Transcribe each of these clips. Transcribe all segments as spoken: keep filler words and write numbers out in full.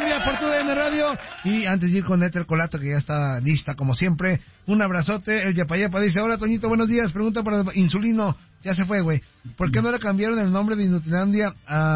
familia por tu D N Radio. Y antes de ir con Éter Colato, que ya está lista como siempre, un abrazote. El Yapayepa dice: hola Toñito, buenos días, pregunta para Insulino. Ya se fue, güey. ¿Por qué no le cambiaron el nombre de Inutilandia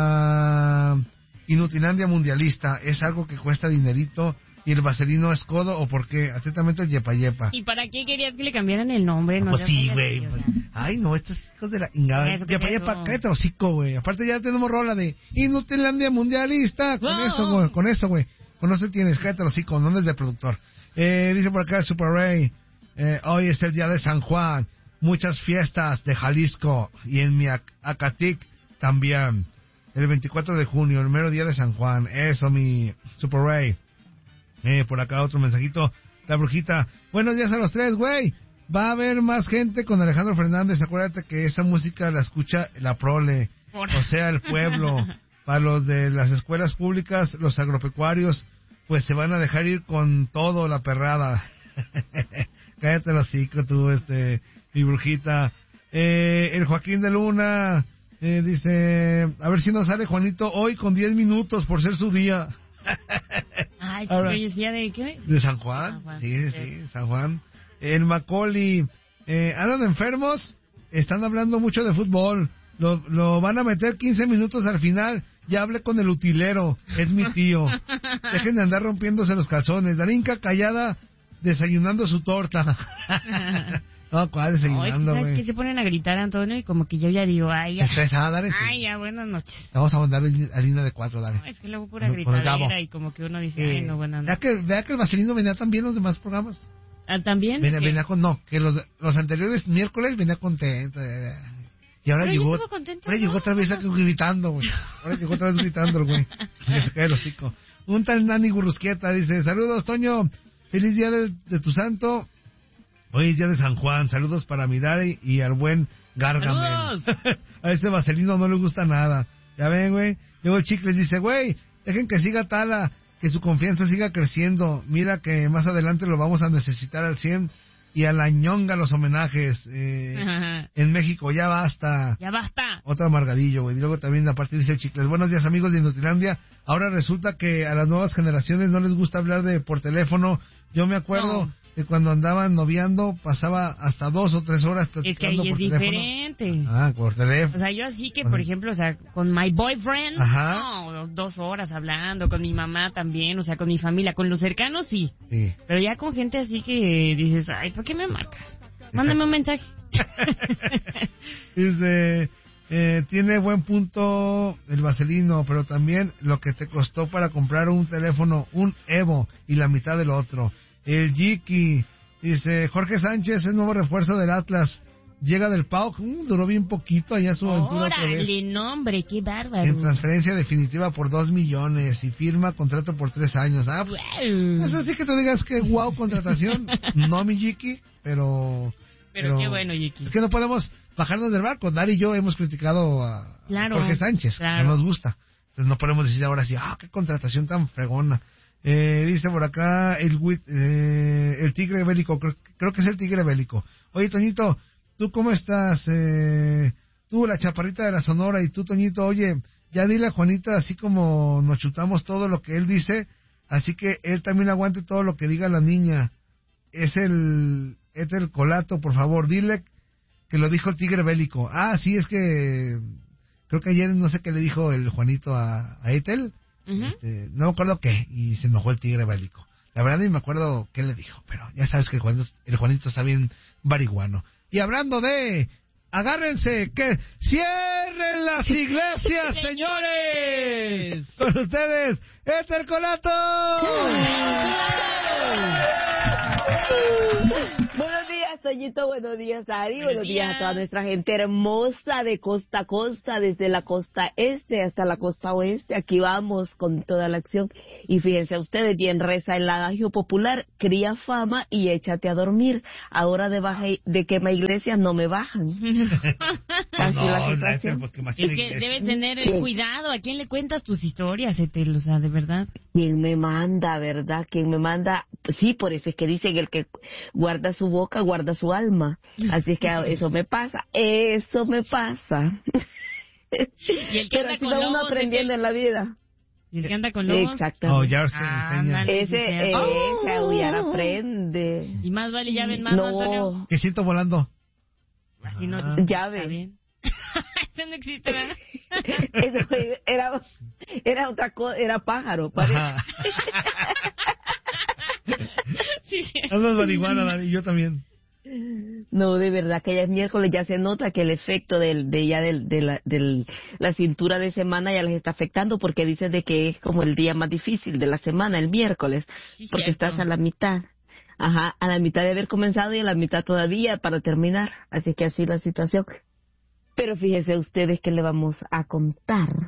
a Inutilandia Mundialista? ¿Es algo que cuesta dinerito y el vaselino es codo o por qué? Atentamente el Yepayepa. ¿Y para qué querías que le cambiaran el nombre? No, no pues sí, güey. Pues, ay, no, estos hijos de la ingada. Yepayepa, cállate hocico, güey. Aparte ya tenemos rola de Inutilandia Mundialista. Con wow. eso, güey, con eso, güey. Con eso tienes, cállate hocico, no es de productor. Eh, dice por acá el Super Ray, eh, hoy es el día de San Juan. Muchas fiestas de Jalisco y en mi Acatic también. El veinticuatro de junio, el mero día de San Juan. Eso, mi Super Ray. Eh, por acá otro mensajito. La brujita. Buenos días a los tres, güey. Va a haber más gente con Alejandro Fernández. Acuérdate que esa música la escucha la prole. Por... O sea, el pueblo. Para los de las escuelas públicas, los agropecuarios, pues se van a dejar ir con todo la perrada. Cállate los hocico, tú, este... mi brujita. Eh, el Joaquín de Luna eh, dice, a ver si nos sale Juanito hoy con diez minutos por ser su día. Ay, ¿qué día de qué? De San Juan. San Juan. Sí, sí, sí, San Juan. El Macaulay, eh, andan enfermos, están hablando mucho de fútbol, lo, lo van a meter quince minutos al final. Ya hablé con el utilero, es mi tío. Dejen de andar rompiéndose los calzones. Darinka callada, desayunando su torta. No, ¿cuál desayunando, güey? ¿Sabes qué? Se ponen a gritar, Antonio, y como que yo ya digo, ay, ya. Estresada, dale. Ay, ya, buenas noches. Vamos a mandar a línea de cuatro, dale. No, es que luego pura gritadera y como que uno dice, eh, ay, no, buenas noches. Vea que, vea que el vaselino venía también los demás programas. ¿Ah, también? Venía, venía con, no, que los, los anteriores miércoles venía contento. Y ahora Pero llegó, contento, ahora ¿no? llegó otra vez gritando, güey. Ahora llegó otra vez gritando, güey. Se cae el hocico. Un tal Nani Gurrusquieta dice, saludos, Toño. Feliz día de, de tu santo. Hoy es día de San Juan. Saludos para Midari y al buen Gargamel. A este vaselino no le gusta nada. Ya ven, güey. Luego el Chicles dice, güey, dejen que siga Tala, que su confianza siga creciendo. Mira que más adelante lo vamos a necesitar al cien. Y a la ñonga los homenajes. Eh, en México, ya basta. Ya basta. Otra amargadillo, güey. Y luego también a partir dice el Chicles. Buenos días, amigos de Inutilandia. Ahora resulta que a las nuevas generaciones no les gusta hablar de por teléfono. Yo me acuerdo... No. Que cuando andaban noviando pasaba hasta dos o tres horas platicando. Es que ahí es teléfono. Diferente. Ah, por teléfono. O sea, yo así que, por ejemplo, o sea, con my boyfriend, ajá, no, dos horas hablando, con mi mamá también, o sea, con mi familia, con los cercanos sí. Sí. Pero ya con gente así que dices, ay, ¿por qué me marcas? Mándame un mensaje. Dice, eh, tiene buen punto el vaselino, pero también lo que te costó para comprar un teléfono, un Evo, y la mitad del otro. El Yiki dice, Jorge Sánchez, el nuevo refuerzo del Atlas, llega del P A O C, uh, duró bien poquito allá su aventura otra vez. ¡Órale, nombre, qué bárbaro! En transferencia definitiva por dos millones y firma contrato por tres años. Ah, pues, wow. Eso sí que tú digas que wow, contratación. No, mi Yiki, pero... Pero, pero qué bueno, Yiki. Es que no podemos bajarnos del barco. Dari y yo hemos criticado a claro, Jorge Sánchez, claro. no nos gusta. Entonces no podemos decir ahora sí, ah, qué contratación tan fregona. Eh, dice por acá el eh, el tigre bélico, creo, creo que es el tigre bélico. Oye, Toñito, ¿tú cómo estás? Eh, tú, la chaparrita de la Sonora, y tú, Toñito, oye, ya dile a Juanita así como nos chutamos todo lo que él dice, así que él también aguante todo lo que diga la niña. Es el Éter Colato, por favor, dile que lo dijo el tigre bélico. Ah, sí, es que creo que ayer no sé qué le dijo el Juanito a, a Ethel. Uh-huh. Este, no me acuerdo qué, y se enojó el tigre bélico. La verdad ni me acuerdo qué le dijo, pero ya sabes que el Juanito, el Juanito está bien marihuano. Y hablando de, agárrense, que cierren las iglesias, señores. Con ustedes, Éter Colato. Buenos días, Toñito, buenos días, Ari, buenos, buenos días. días a toda nuestra gente hermosa de costa a costa, desde la costa este hasta la costa oeste. Aquí vamos con toda la acción. Y fíjense ustedes, bien reza el adagio popular, cría fama y échate a dormir. Ahora de, baja, de quema iglesias no me bajan. Así no, la situación. Pues, es que debes tener sí. cuidado. ¿A quién le cuentas tus historias, Etel? O sea, de verdad. ¿Quién me manda, verdad? ¿Quién me manda? Sí, por eso es que dicen el que guarda su boca, guarda su alma. Así es que eso me pasa, eso me pasa. ¿Y el que Pero así va uno aprendiendo en la vida. Y el que anda con lobos. Exactamente. Oh, ya se Ah, enseña. ándale. Ese, Oh. ese, aullar aprende. Y más vale llave en mano, No. Antonio. Que siento volando. Así no Ah. te Llave. Está bien. Eso no existe, ¿verdad? Eso fue- era, era otra cosa, era pájaro. parece. Ajá. Sí, sí. Andas marihuana, Dani, y yo también. No, de verdad que ya es miércoles, ya se nota que el efecto del, de ya del, de la, del, la cintura de semana ya les está afectando porque dicen de que es como el día más difícil de la semana, el miércoles, Sí, porque cierto. estás a la mitad. Ajá, a la mitad de haber comenzado y a la mitad todavía para terminar. Así que así la situación. Pero fíjense ustedes que le vamos a contar.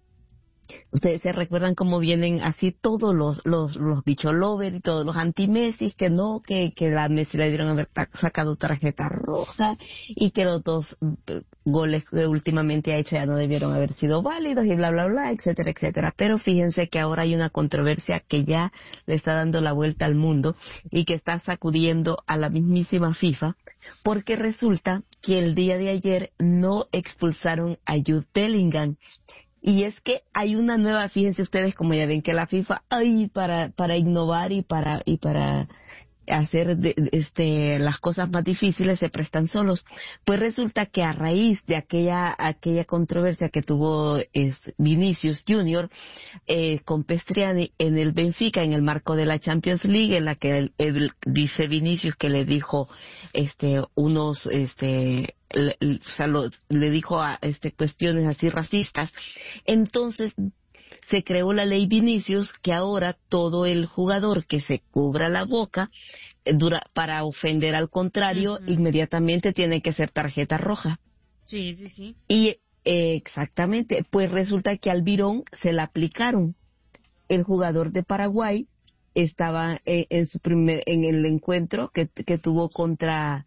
Ustedes se recuerdan cómo vienen así todos los los los bicholover y todos los anti-Messi, que no, que, que la Messi le dieron haber ta- sacado tarjeta roja y que los dos eh, goles que últimamente ha hecho ya no debieron haber sido válidos y bla, bla, bla, etcétera, etcétera. Pero fíjense que ahora hay una controversia que ya le está dando la vuelta al mundo y que está sacudiendo a la mismísima FIFA, porque resulta que el día de ayer no expulsaron a Jude Bellingham. Y es que hay una nueva, fíjense ustedes, como ya ven que la FIFA, ay, para para innovar y para y para hacer de, este las cosas más difíciles se prestan solos. Pues resulta que a raíz de aquella aquella controversia que tuvo es, Vinicius Junior eh, con Pestriani en el Benfica en el marco de la Champions League, en la que él, él dice Vinicius que le dijo este unos este le, o sea, lo, le dijo a este cuestiones así racistas. Entonces se creó la ley Vinicius, que ahora todo el jugador que se cubra la boca eh, dura, para ofender al contrario, Uh-huh. inmediatamente tiene que ser tarjeta roja. Sí, sí, sí. Y eh, exactamente, pues resulta que al Virón se la aplicaron. El jugador de Paraguay estaba eh, en su primer en el encuentro que, que tuvo contra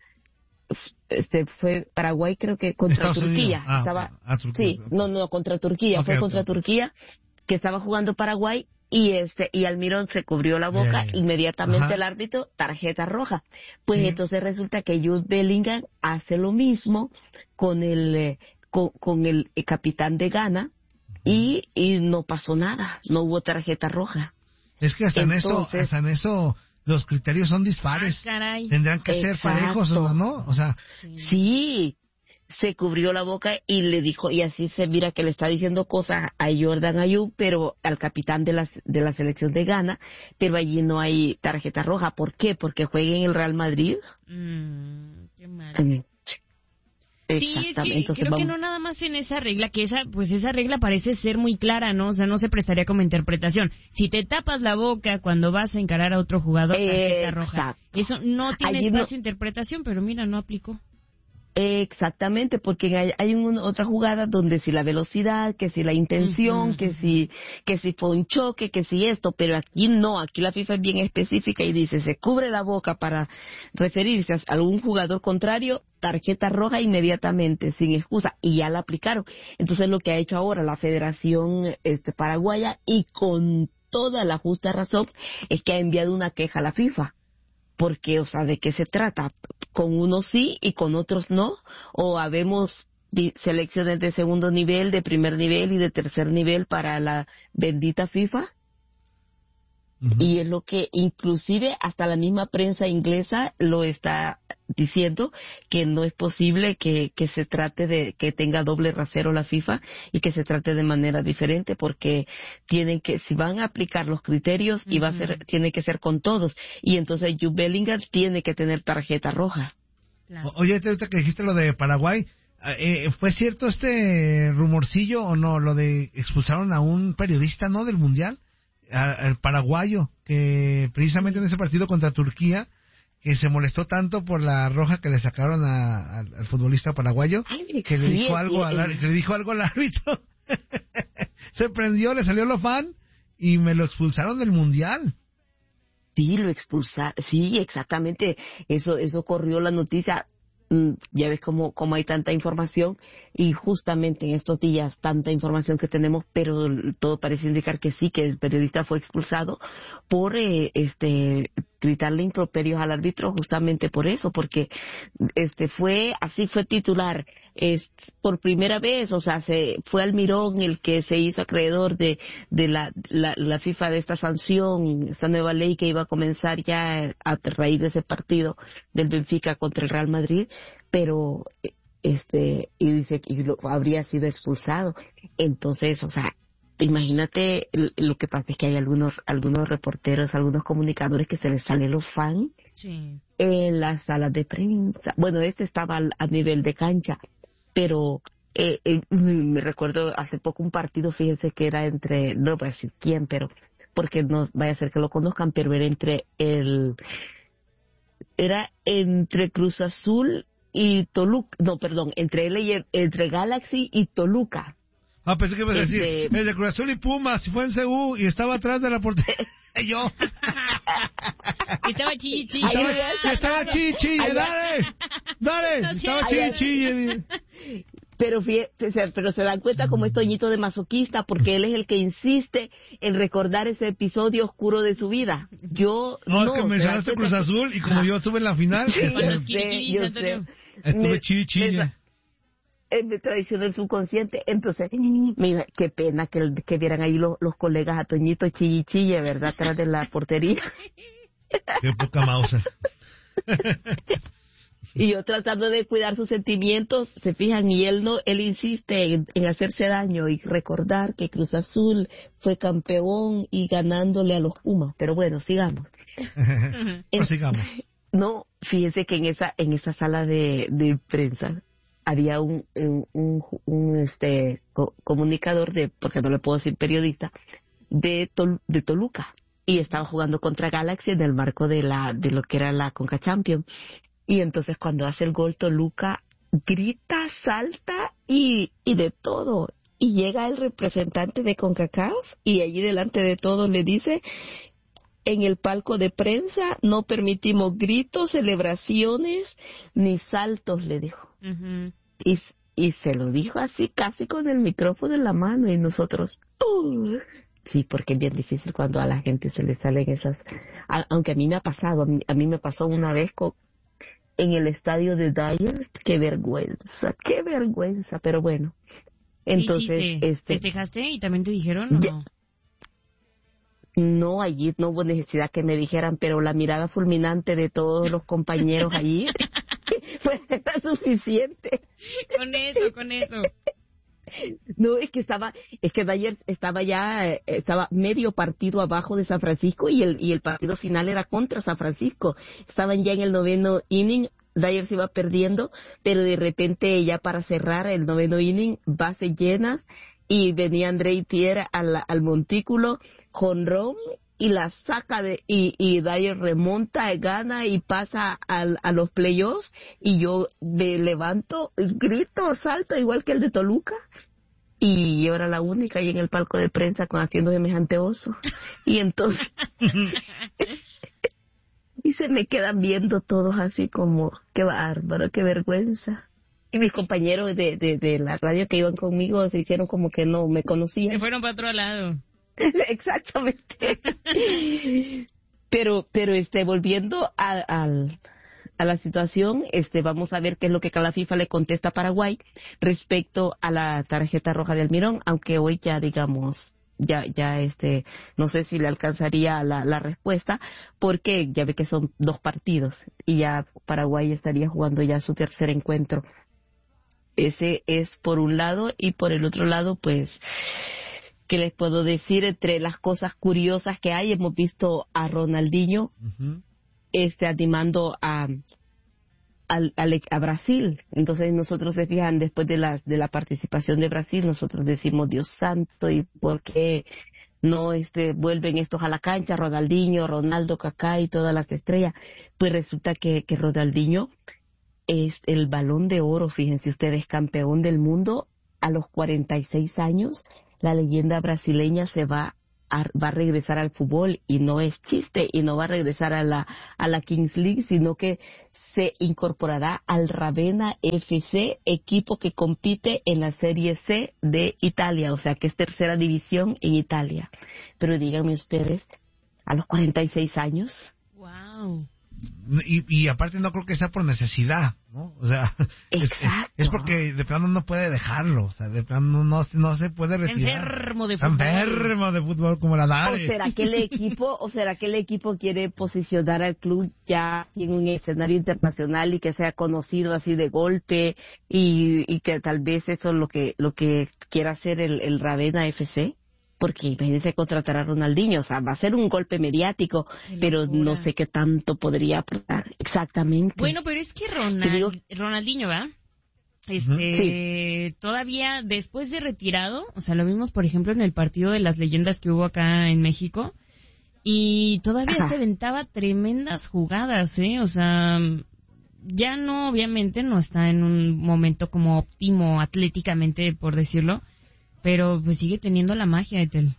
este fue Paraguay, creo que contra Estados Turquía. Unidos. Ah, estaba ah, Turquía. Sí, no, no, contra Turquía, Okay, fue okay. contra Turquía, que estaba jugando Paraguay y este y Almirón se cubrió la boca, Yeah, yeah. inmediatamente Ajá. el árbitro, tarjeta roja. Pues Sí. entonces resulta que Jude Bellingham hace lo mismo con el eh, con, con el, eh, capitán de Ghana y, y no pasó nada, no hubo tarjeta roja. Es que hasta Entonces- en eso, hasta en eso los criterios son dispares. Ah, caray. Tendrán que ser Exacto. parejos, ¿o ¿no? O sea, Sí. Sí, se cubrió la boca y le dijo, y así se mira que le está diciendo cosas a Jordan Ayew, pero al capitán de la, de la selección de Ghana, pero allí no hay tarjeta roja. ¿Por qué? Porque juega en el Real Madrid. Mm, qué mal. Mm. Sí, es Exactamente. que Entonces, creo que vamos- no nada más en esa regla, que esa, pues esa regla parece ser muy clara, ¿no? O sea, no se prestaría como interpretación. Si te tapas la boca cuando vas a encarar a otro jugador, tarjeta roja. Exacto. Eso no tiene Allí no- espacio de interpretación, pero mira, no aplicó. Exactamente, porque hay, hay un- otra jugada donde si la velocidad, que si la intención, Ujú, que si que si fue un choque, que si esto, pero aquí no, aquí la FIFA es bien específica y dice, se cubre la boca para referirse a algún jugador contrario, tarjeta roja inmediatamente, sin excusa, y ya la aplicaron. Entonces lo que ha hecho ahora la Federación este, Paraguaya, y con toda la justa razón, es que ha enviado una queja a la FIFA. Porque, o sea, ¿de qué se trata? ¿Con unos sí y con otros no? ¿O habemos di- selecciones de segundo nivel, de primer nivel y de tercer nivel para la bendita FIFA? ujú. Y es lo que inclusive hasta la misma prensa inglesa lo está diciendo, que no es posible que, que se trate de que tenga doble rasero la FIFA y que se trate de manera diferente, porque tienen que, si van a aplicar los criterios, y va a ser, Ujú. tiene que ser con todos, y entonces Jude Bellingham tiene que tener tarjeta roja. Claro. O- Oye, ahorita que dijiste lo de Paraguay, eh, ¿fue cierto este rumorcillo o no? Lo de expulsaron a un periodista, ¿no? Del Mundial, a- al paraguayo, que precisamente en ese partido contra Turquía, que se molestó tanto por la roja que le sacaron a- al, al futbolista paraguayo, Ay, que le sí, dijo es algo que- al, ar- que le dijo algo al árbitro. Se prendió, le salió lo fan y me lo expulsaron del Mundial. Sí, lo expulsaron, sí, exactamente, eso, eso corrió la noticia. ya ves cómo, cómo hay tanta información, y justamente en estos días tanta información que tenemos, pero todo parece indicar que sí, que el periodista fue expulsado por eh, este gritarle improperios al árbitro, justamente por eso, porque este fue así fue titular es por primera vez, o sea, se fue Almirón el que se hizo acreedor de de la, la la FIFA de esta sanción, esta nueva ley que iba a comenzar ya a raíz de ese partido del Benfica contra el Real Madrid, pero este y dice que lo, habría sido expulsado. Entonces, o sea, imagínate, lo que pasa es que hay algunos algunos reporteros, algunos comunicadores que se les salen los fans sí. en las salas de prensa. Bueno, este estaba a nivel de cancha, pero eh, eh, me recuerdo hace poco un partido, fíjense que era entre, no voy a decir quién, pero porque no vaya a ser que lo conozcan, pero era entre el era entre Cruz Azul y Toluca, no, perdón, entre él y entre Galaxy y Toluca. Ah, pensé que ibas a decir, el de Cruz Azul y Pumas, si fue en C U y estaba atrás de la portería. Yo. Y estaba chille, chille. Estaba, estaba chille, chille, dale, dale, estaba chille, chille. Pero, fíjate, pero se dan cuenta como es Toñito de masoquista, porque él es el que insiste en recordar ese episodio oscuro de su vida. Yo no, no. Es que mencionaste Cruz Azul y como yo estuve en la final. Sí, este, yo sé, yo sé. Estuve chille, chille. Es mi tradición del subconsciente. Entonces, mira, qué pena que, que vieran ahí los, los colegas a Toñito chille, chille, ¿verdad? Atrás de la portería. Qué poca Mauser. Y yo tratando de cuidar sus sentimientos, se fijan, y él no, él insiste en, en hacerse daño y recordar que Cruz Azul fue campeón y ganándole a los Pumas. Pero bueno, sigamos. Pues sigamos. No, fíjense que en esa, en esa sala de, de prensa había un, un, un, un este co- comunicador de, porque no le puedo decir periodista, de, Tol, de Toluca, y estaba jugando contra Galaxy en el marco de la, de lo que era la Conca Champions. Y entonces cuando hace el gol Toluca, grita, salta y, y de todo. Y llega el representante de CONCACAF y allí delante de todos le dice, en el palco de prensa no permitimos gritos, celebraciones, ni saltos, le dijo. Uh-huh. Y, y se lo dijo así, casi con el micrófono en la mano, y nosotros, ¡uh! Sí, porque es bien difícil cuando a la gente se le salen esas, a, aunque a mí me ha pasado, a mí, a mí me pasó una vez con, en el estadio de Dyers, qué vergüenza, qué vergüenza, pero bueno. Entonces, ¿Y si te este, festejaste y también te dijeron o ya, no? No, allí no hubo necesidad que me dijeran, pero la mirada fulminante de todos los compañeros allí fue suficiente. Con eso, con eso. No, es que estaba, es que Dyers estaba ya, eh, estaba medio partido abajo de San Francisco y el y el partido final era contra San Francisco. Estaban ya en el noveno inning, Dyers iba perdiendo, pero de repente ya para cerrar el noveno inning, bases llenas, y venía André Pierre al, al montículo, jonrón, y la saca de, y, y Dyers remonta, gana y pasa al, a los playoffs, y yo me levanto, grito, salto, igual que el de Toluca, y yo era la única ahí en el palco de prensa con haciendo semejante oso, y entonces, y se me quedan viendo todos así como, qué bárbaro, qué vergüenza. Y mis compañeros de, de, de la radio que iban conmigo se hicieron como que no me conocían. Se fueron para otro lado. Exactamente. pero, pero este, volviendo a, a, a la situación, este, vamos a ver qué es lo que la FIFA le contesta a Paraguay respecto a la tarjeta roja de Almirón, aunque hoy ya digamos, ya, ya este, no sé si le alcanzaría la, la respuesta, porque ya ve que son dos partidos y ya Paraguay estaría jugando ya su tercer encuentro. Ese es por un lado, y por el otro lado, pues, ¿qué les puedo decir? Entre las cosas curiosas que hay, hemos visto a Ronaldinho uh-huh. este, animando a, a, a Brasil. Entonces nosotros, se fijan, después de la, de la participación de Brasil, nosotros decimos, Dios santo, ¿y por qué no este, vuelven estos a la cancha? Ronaldinho, Ronaldo, Kaká y todas las estrellas. Pues resulta que, que Ronaldinho es el Balón de Oro, fíjense ustedes, campeón del mundo a los cuarenta y seis años. La leyenda brasileña se va a, va a regresar al fútbol y no es chiste y no va a regresar a la a la Kings League, sino que se incorporará al Ravenna F C, equipo que compite en la Serie C de Italia, o sea que es tercera división en Italia. Pero díganme ustedes, a los cuarenta y seis años. Wow. Y, y aparte no creo que sea por necesidad, ¿no? O sea, es, es porque de plano no puede dejarlo, o sea, de plano no, no se puede retirar. Enfermo de fútbol. Enfermo de fútbol como la Dari. ¿O será que el equipo, o será que el equipo quiere posicionar al club ya en un escenario internacional y que sea conocido así de golpe y, y que tal vez eso es lo que lo que quiera hacer el, el Ravenna F C? Porque imagínense contratar a Ronaldinho, o sea, va a ser un golpe mediático, pero no sé qué tanto podría aportar exactamente. Bueno, pero es que Ronald, digo, Ronaldinho, ¿va? Este, sí. Todavía después de retirado, o sea, lo vimos por ejemplo en el partido de las leyendas que hubo acá en México, y todavía Ajá. se aventaba tremendas jugadas, ¿eh? O sea, ya no, obviamente no está en un momento como óptimo atléticamente, por decirlo, pero pues sigue teniendo la magia, Ethel.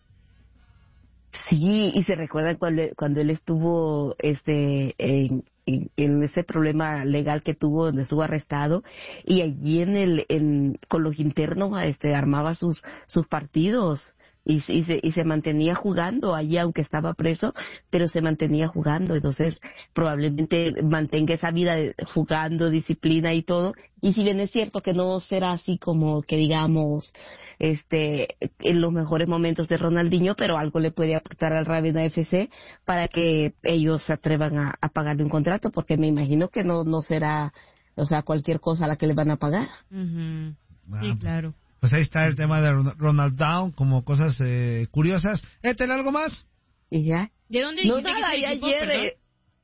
Sí, y se recuerda cuando, cuando él estuvo este en, en, en ese problema legal que tuvo, donde estuvo arrestado, y allí en el en con los internos este armaba sus sus partidos. Y, y, se, y se mantenía jugando allí, aunque estaba preso, pero se mantenía jugando. Entonces, probablemente mantenga esa vida de, jugando, disciplina y todo. Y si bien es cierto que no será así como que digamos, este, en los mejores momentos de Ronaldinho, pero algo le puede aportar al Ravenna F C para que ellos se atrevan a, a pagarle un contrato, porque me imagino que no, no será, o sea, cualquier cosa a la que le van a pagar. Uh-huh. Sí, claro. Pues ahí está el tema de Ronald Down, como cosas eh, curiosas. ¿Ethel, algo más? ¿Y ya? ¿De dónde no, dijiste nada, que es el equipo, ayer eh,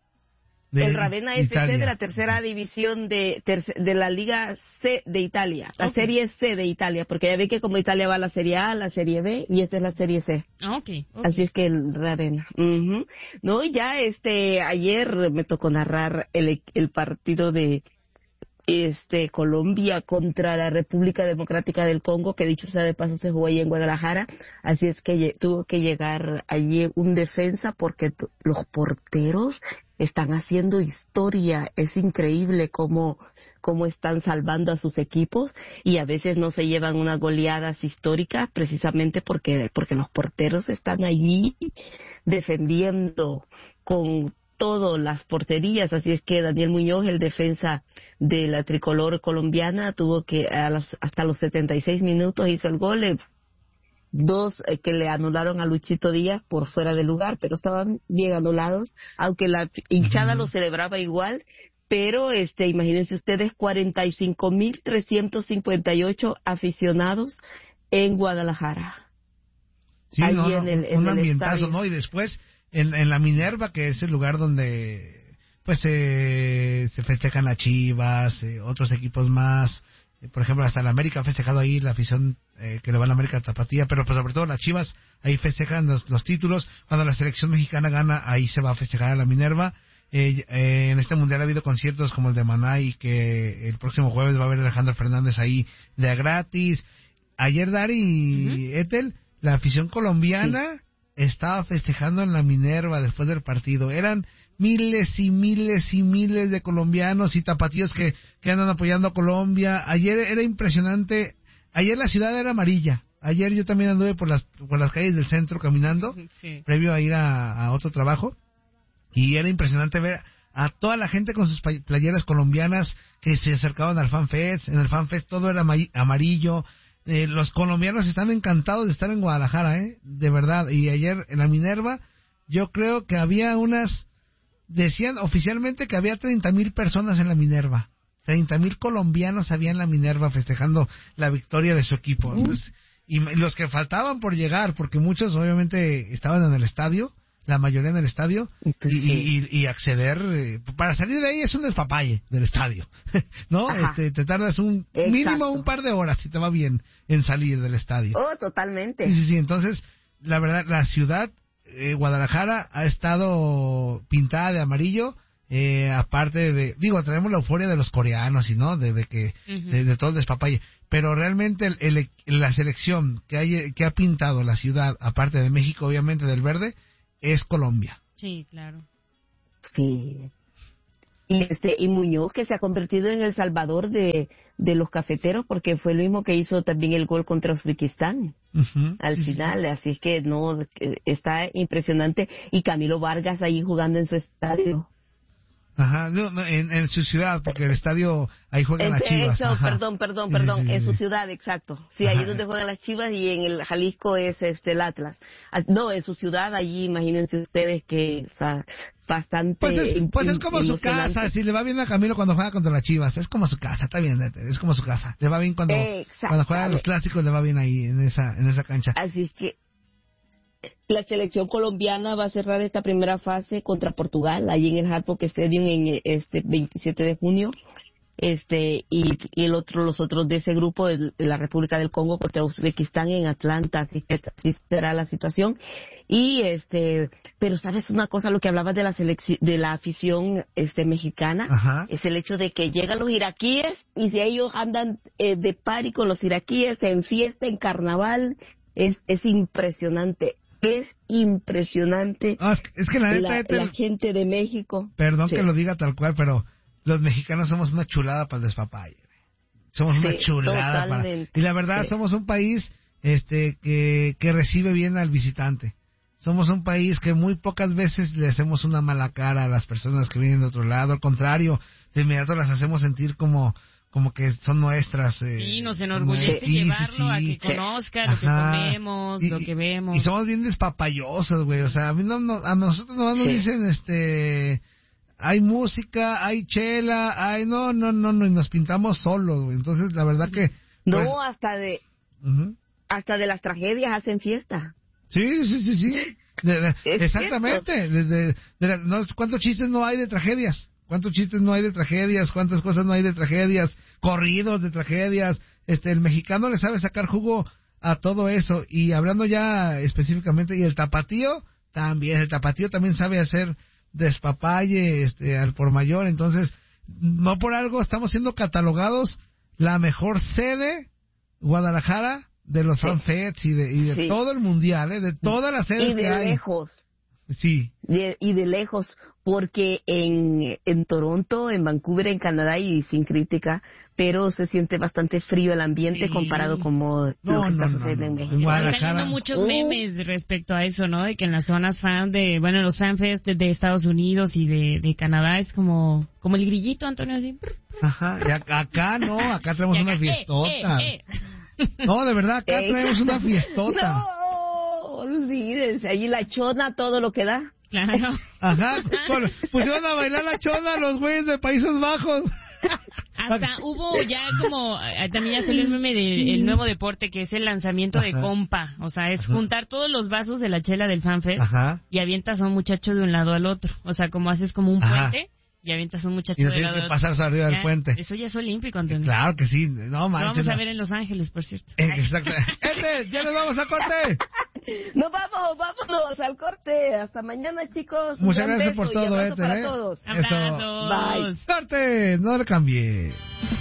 de el Ravenna F C de la tercera división de terce, de la Liga C de Italia, la okay. Serie C de Italia, porque ya ve que como Italia va a la Serie A, la Serie B, y esta es la Serie C. Ah, okay, ok. Así es que el Ravenna. Uh-huh. No, ya este, ayer me tocó narrar el, el partido de este Colombia contra la República Democrática del Congo, que dicho sea de paso se jugó allí en Guadalajara, así es que tuvo que llegar allí un defensa porque t- los porteros están haciendo historia, es increíble cómo, cómo están salvando a sus equipos y a veces no se llevan unas goleadas históricas precisamente porque, porque los porteros están allí defendiendo con todas las porterías, así es que Daniel Muñoz, el defensa de la tricolor colombiana, tuvo que a las, hasta los setenta y seis minutos hizo el gol, eh, dos eh, que le anularon a Luchito Díaz por fuera de lugar, pero estaban bien anulados, aunque la hinchada uh-huh. lo celebraba igual, pero este imagínense ustedes cuarenta y cinco mil trescientos cincuenta y ocho aficionados en Guadalajara. Sí, Allí no, no, en el, en un el ambientazo, estadio. ¿No? Y después En, en la Minerva, que es el lugar donde pues eh, se festejan las Chivas, eh, otros equipos más, eh, por ejemplo hasta la América ha festejado ahí la afición eh, que le va a la América Tapatía, pero pues sobre todo las Chivas ahí festejan los, los títulos. Cuando la selección mexicana gana, ahí se va a festejar a la Minerva. Eh, eh, en este mundial ha habido conciertos como el de Maná, y que el próximo jueves va a haber Alejandro Fernández ahí de a gratis. Ayer Dari y uh-huh. Ethel, la afición colombiana sí. estaba festejando en la Minerva después del partido. Eran miles y miles y miles de colombianos y tapatíos que, que andan apoyando a Colombia. Ayer era impresionante. Ayer la ciudad era amarilla. Ayer yo también anduve por las por las calles del centro caminando, sí. previo a ir a, a otro trabajo. Y era impresionante ver a toda la gente con sus playeras colombianas que se acercaban al FanFest. En el FanFest todo era amarillo. Eh, los colombianos están encantados de estar en Guadalajara, ¿eh? De verdad. Y ayer en la Minerva, yo creo que había unas, decían oficialmente que había treinta mil personas en la Minerva. treinta mil colombianos había en la Minerva festejando la victoria de su equipo. Entonces, y los que faltaban por llegar, porque muchos obviamente estaban en el estadio, la mayoría en el estadio, y, y, y acceder, eh, para salir de ahí es un despapalle del estadio, ¿no? Este, te tardas un Exacto. mínimo un par de horas, si te va bien, en salir del estadio. Oh, totalmente. Sí, sí, sí. Entonces, la verdad, la ciudad, eh, Guadalajara, ha estado pintada de amarillo, Eh, aparte de, digo, tenemos la euforia de los coreanos y no, de, de que, uh-huh. de, de todo el despapalle, pero realmente el, el, la selección que hay, que ha pintado la ciudad, aparte de México, obviamente del verde, es Colombia. Sí, claro. Sí. Y este, y Muñoz, que se ha convertido en el salvador de, de los cafeteros, porque fue el mismo que hizo también el gol contra Uzbekistán, uh-huh. al sí, final, sí. Así es que no, está impresionante, y Camilo Vargas ahí jugando en su estadio. Ajá, no, no, en, en su ciudad, porque el estadio, ahí juegan las Chivas. Eso, perdón, perdón, perdón, sí, sí, sí, en su ciudad, exacto. Sí, ahí es donde juegan las Chivas, y en el Jalisco es este el Atlas. No, en su ciudad, allí imagínense ustedes que, o sea, bastante... Pues es, pues es como su casa, si le va bien a Camilo cuando juega contra las Chivas, es como su casa, está bien, es como su casa. Le va bien cuando, cuando juegan los clásicos, le va bien ahí, en esa, en esa cancha. Así es que la selección colombiana va a cerrar esta primera fase contra Portugal, allí en el Hard Rock Stadium en este veintisiete de junio. Este, y, y el otro, los otros de ese grupo es la República del Congo contra Uzbekistán en Atlanta, así que así será la situación. Y este, pero sabes una cosa, lo que hablabas de la selección, de la afición este mexicana, ajá, es el hecho de que llegan los iraquíes, y si ellos andan eh, de party con los iraquíes en fiesta, en carnaval, es, es impresionante. Es impresionante. Ah, es que la, neta, la, este, la gente de México. Perdón sí. que lo diga tal cual, pero los mexicanos somos una chulada para el despapalle. Somos sí, una chulada totalmente. Para... Y la verdad, sí. somos un país este que, que recibe bien al visitante. Somos un país que muy pocas veces le hacemos una mala cara a las personas que vienen de otro lado. Al contrario, de inmediato las hacemos sentir como... como que son nuestras. Eh, sí, nos enorgullece sí, llevarlo sí, sí. a que conozca Ajá. lo que comemos, y, lo que vemos. Y somos bien despapayosos, güey. O sea, a mí no, no a nosotros nomás sí. nos dicen, este, hay música, hay chela, hay no, no, no, no, y nos pintamos solos, güey. Entonces, la verdad que. No, pues, hasta de, uh-huh. hasta de las tragedias hacen fiesta. Sí, sí, sí, sí. De, de, exactamente. De, de, de la, no, ¿cuántos chistes no hay de tragedias? ¿Cuántos chistes no hay de tragedias? ¿Cuántas cosas no hay de tragedias? Corridos de tragedias. Este, el mexicano le sabe sacar jugo a todo eso. Y hablando ya específicamente, y el tapatío también, el tapatío también sabe hacer despapalle, este, al por mayor. Entonces, no por algo estamos siendo catalogados la mejor sede, Guadalajara, de los sí. FanFests y de, y de sí. todo el mundial, ¿eh? De todas las sedes y de que hay. lejos. Sí. De, y de lejos, porque en, en Toronto, en Vancouver, en Canadá, y sin crítica, pero se siente bastante frío el ambiente sí. comparado como no, lo que no, está no, sucediendo no, en no. México. Están saliendo muchos memes respecto a eso, ¿no? De que en las zonas fan de, bueno, los fanfests de, de Estados Unidos y de, de Canadá es como, como el grillito, Antonio, así. Ajá, y acá, acá no, acá traemos acá, una fiestota. Eh, eh, eh. No, de verdad, acá traemos una fiestota. No. Olvídense, allí la chona, todo lo que da. Claro. Ajá, bueno, pusieron a bailar la chona los güeyes de Países Bajos. Hasta hubo ya como, también ya salió el meme del nuevo deporte, que es el lanzamiento Ajá. de compa. O sea, es Ajá. juntar todos los vasos de la chela del FanFest Ajá. y avientas a un muchacho de un lado al otro. O sea, como haces como un Ajá. puente y avientas a un muchacho y no de lado tienes que pasarse arriba ya, del puente. Eso ya es olímpico, Antonio. Claro que sí, no manches. Lo vamos a ver en Los Ángeles, por cierto. Exacto. Este, ya nos vamos a corte. Nos vamos, vámonos al corte. Hasta mañana, chicos. Muchas gracias por todo, Éter, para ¿eh? todos. Abrazos. Bye. Corte, no le cambie.